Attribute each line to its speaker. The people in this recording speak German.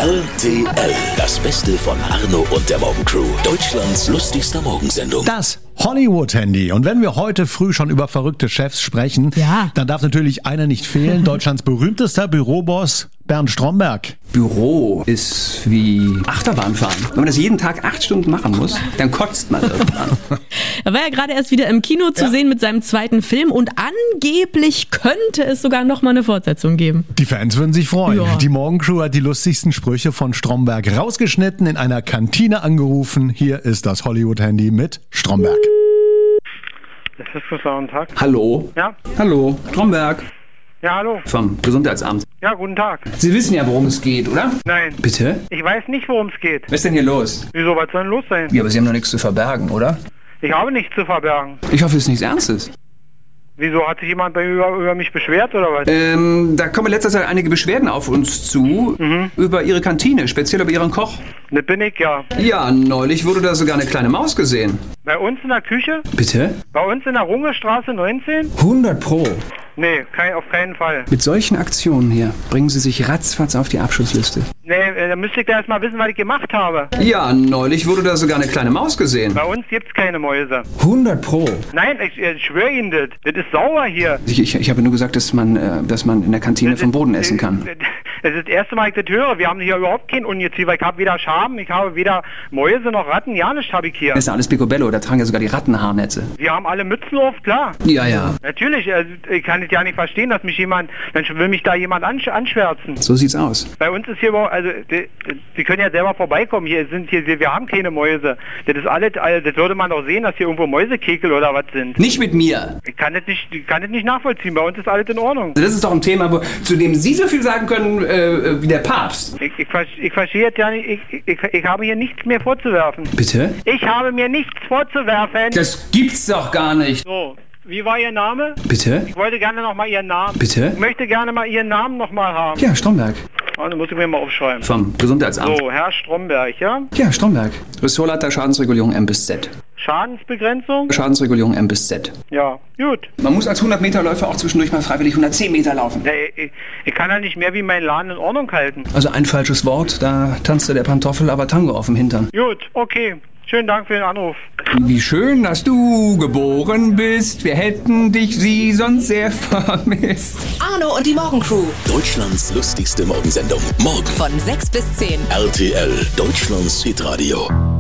Speaker 1: RTL, das Beste von Arno und der Morgencrew. Deutschlands lustigster Morgensendung.
Speaker 2: Das Hollywood-Handy. Und wenn wir heute früh schon über verrückte Chefs sprechen, dann darf natürlich einer nicht fehlen. Deutschlands berühmtester Büroboss Bernd Stromberg.
Speaker 3: Büro ist wie Achterbahnfahren. Wenn man das jeden Tag 8 Stunden machen muss, dann kotzt man irgendwann.
Speaker 4: Er war ja gerade erst wieder im Kino zu sehen mit seinem zweiten Film und angeblich könnte es sogar noch mal eine Fortsetzung geben.
Speaker 2: Die Fans würden sich freuen.
Speaker 4: Ja.
Speaker 2: Die Morgencrew hat die lustigsten Sprüche von Stromberg rausgeschnitten, in einer Kantine angerufen. Hier ist das Hollywood-Handy mit Stromberg.
Speaker 5: Das ist guten Tag.
Speaker 3: Hallo?
Speaker 5: Ja?
Speaker 3: Hallo, Stromberg
Speaker 5: Ja, hallo.
Speaker 3: vom Gesundheitsamt.
Speaker 5: Ja, guten Tag.
Speaker 3: Sie wissen ja, worum es geht, oder?
Speaker 5: Nein,
Speaker 3: Bitte?
Speaker 5: ich weiß nicht, worum es geht.
Speaker 3: Was ist denn hier los?
Speaker 5: Wieso, was soll denn los sein?
Speaker 3: Ja, aber Sie haben doch nichts zu verbergen, oder?
Speaker 5: Ich habe nichts zu verbergen.
Speaker 3: Ich hoffe, es ist nichts Ernstes.
Speaker 5: Wieso, hat sich jemand über mich beschwert oder was?
Speaker 3: Da kommen in letzter Zeit einige Beschwerden auf uns zu über Ihre Kantine, speziell über Ihren Koch.
Speaker 5: Das bin ich, ja.
Speaker 3: Ja, neulich wurde da sogar eine kleine Maus gesehen.
Speaker 5: Bei uns in der Küche?
Speaker 3: Bitte?
Speaker 5: Bei uns in der Rungestraße 19?
Speaker 3: 100 Pro.
Speaker 5: Nee, auf keinen Fall.
Speaker 3: Mit solchen Aktionen hier bringen Sie sich ratzfatz auf die Abschussliste.
Speaker 5: Nee, da müsste ich da erst mal wissen, was ich gemacht habe.
Speaker 3: Ja, neulich wurde da sogar eine kleine Maus gesehen.
Speaker 5: Bei uns gibt's keine Mäuse.
Speaker 3: 100 Pro.
Speaker 5: Nein, ich schwöre Ihnen das. Das ist sauber hier.
Speaker 3: Ich habe nur gesagt, dass man in der Kantine vom Boden essen kann.
Speaker 5: Das ist das erste Mal, dass ich das höre. Wir haben hier überhaupt kein Ungeziefer. Ich habe weder Schaben, ich habe weder Mäuse noch Ratten. Ja, nichts habe ich hier.
Speaker 3: Das ist alles Picobello, da tragen ja sogar die Rattenhaarnetze.
Speaker 5: Wir haben alle Mützen auf, klar.
Speaker 3: Ja, ja.
Speaker 5: Natürlich, ich kann es ja nicht verstehen, dass mich jemand, dann will mich da jemand anschwärzen.
Speaker 3: So sieht's aus.
Speaker 5: Bei uns ist hier überhaupt, also, Sie können ja selber vorbeikommen. Wir haben keine Mäuse. Das ist alles, das würde man doch sehen, dass hier irgendwo Mäusekekel oder was sind.
Speaker 3: Nicht mit mir.
Speaker 5: Ich kann das nicht nachvollziehen. Bei uns ist alles in Ordnung.
Speaker 3: Das ist doch ein Thema, zu dem Sie so viel sagen können wie der Papst.
Speaker 5: Ich verstehe jetzt ja nicht, ich habe hier nichts mehr vorzuwerfen.
Speaker 3: Bitte?
Speaker 5: Ich habe mir nichts vorzuwerfen.
Speaker 3: Das gibt's doch gar nicht.
Speaker 5: So, wie war Ihr Name?
Speaker 3: Bitte?
Speaker 5: Ich wollte gerne nochmal Ihren Namen.
Speaker 3: Bitte?
Speaker 5: Ich möchte gerne mal Ihren Namen nochmal haben.
Speaker 3: Ja, Stromberg.
Speaker 5: Also muss ich mir mal aufschreiben.
Speaker 3: Vom Gesundheitsamt.
Speaker 5: So, Herr Stromberg, ja?
Speaker 3: Ja, Stromberg. Ressortleiter Schadensregulierung M bis Z.
Speaker 5: Schadensbegrenzung?
Speaker 3: Schadensregulierung M bis Z.
Speaker 5: Ja, gut.
Speaker 3: Man muss als 100-Meter-Läufer auch zwischendurch mal freiwillig 110 Meter laufen.
Speaker 5: Ich kann ja nicht mehr wie meinen Laden in Ordnung halten.
Speaker 3: Also ein falsches Wort, da tanzte der Pantoffel aber Tango auf dem Hintern.
Speaker 5: Gut, okay. Schönen Dank für den Anruf.
Speaker 3: Wie schön, dass du geboren bist. Wir hätten sie sonst sehr vermisst.
Speaker 6: Arno und die Morgencrew.
Speaker 1: Deutschlands lustigste Morgensendung. Morgen
Speaker 6: Von 6 bis 10.
Speaker 1: RTL, Deutschlands Hitradio.